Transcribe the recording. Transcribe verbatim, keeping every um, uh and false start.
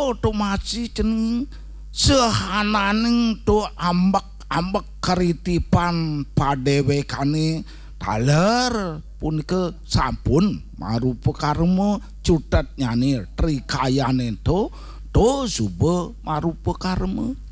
suba to maci jeneng sehananing to ambek-ambek karitipan padewekane daler punika sampun marupa karma cutet nyani trikayane to to suba marupa karma